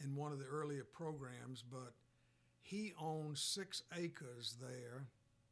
in one of the earlier programs, but he owned 6 acres there,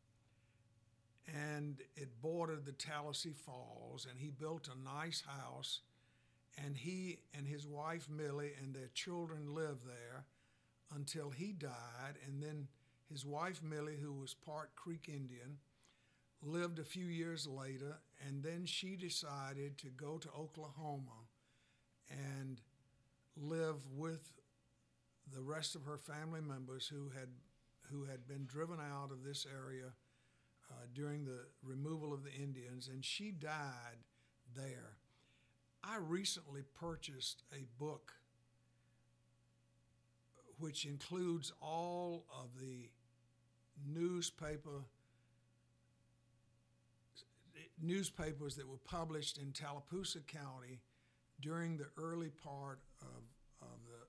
and it bordered the Tallahassee Falls, and he built a nice house, and he and his wife Millie and their children lived there until he died. And then his wife Millie, who was part Creek Indian, lived a few years later, and then she decided to go to Oklahoma and live with the rest of her family members who had been driven out of this area during the removal of the Indians, and she died there. I recently purchased a book which includes all of the newspapers that were published in Tallapoosa County during the early part of the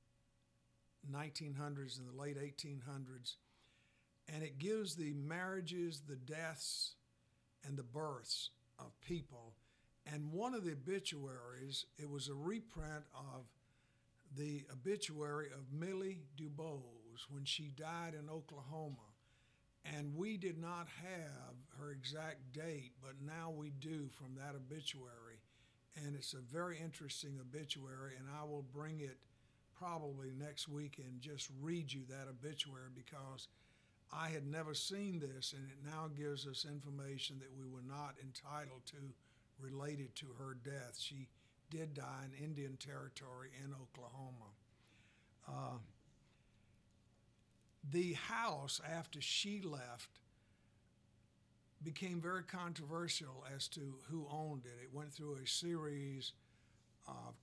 1900s and the late 1800s. And it gives the marriages, the deaths, and the births of people. And one of the obituaries, it was a reprint of the obituary of Millie DuBose when she died in Oklahoma. And we did not have her exact date, but now we do from that obituary. And it's a very interesting obituary, and I will bring it probably next week and just read you that obituary, because I had never seen this, and it now gives us information that we were not entitled to related to her death. She did die in Indian Territory in Oklahoma. The house, after she left, became very controversial as to who owned it. It went through a series of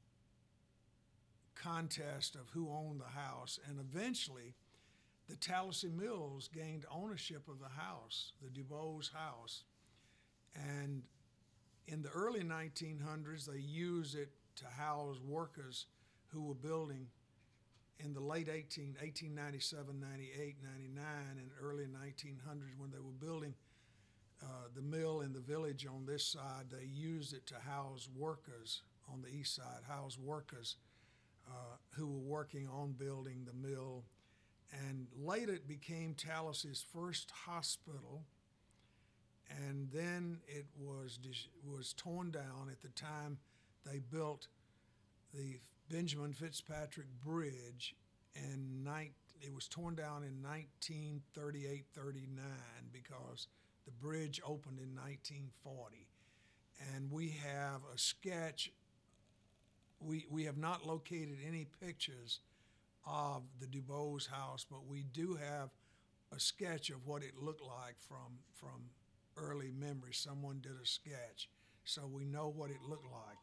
contests of who owned the house, and eventually the Tallahassee Mills gained ownership of the house, the DuBose house. And in the early 1900s, they used it to house workers who were building in the late 1897, 98, 99, and early 1900s when they were building the mill in the village on this side. They used it to house workers on the east side, house workers who were working on building the mill. And later it became Tallahassee's first hospital, and then it was torn down. At the time they built the Benjamin Fitzpatrick Bridge, and it was torn down in 1938-39 because the bridge opened in 1940. And we have a sketch. We have not located any pictures of the DuBose house, but we do have a sketch of what it looked like from early memory. Someone did a sketch, so we know what it looked like.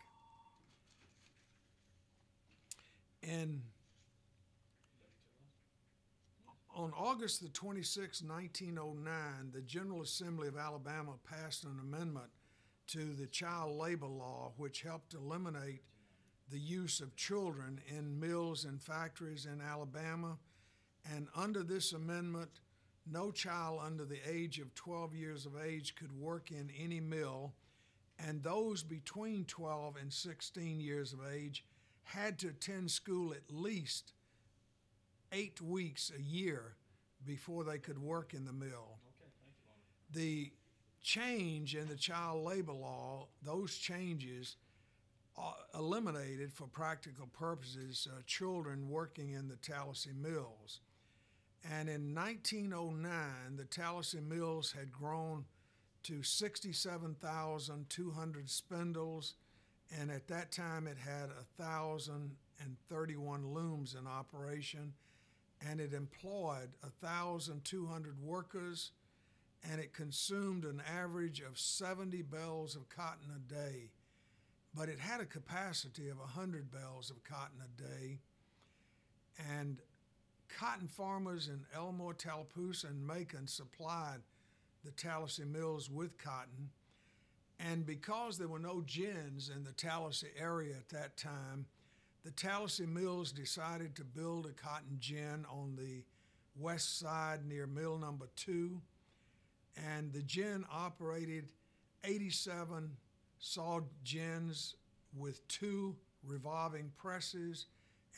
And on August the 26th, 1909, the General Assembly of Alabama passed an amendment to the child labor law, which helped eliminate the use of children in mills and factories in Alabama. And under this amendment, no child under the age of 12 years of age could work in any mill, and those between 12 and 16 years of age had to attend school at least 8 weeks a year before they could work in the mill. Okay, thank you, Bonnie. The change in the child labor law, those changes eliminated, for practical purposes, children working in the Tallahassee mills. And in 1909, the Tallahassee mills had grown to 67,200 spindles, and at that time it had 1,031 looms in operation, and it employed 1,200 workers, and it consumed an average of 70 bales of cotton a day. But it had a capacity of 100 bales of cotton a day, and cotton farmers in Elmore, Tallapoosa, and Macon supplied the Tallahassee mills with cotton. And because there were no gins in the Tallahassee area at that time, the Tallahassee mills decided to build a cotton gin on the west side near mill number 2. And the gin operated 87 saw gins with 2 revolving presses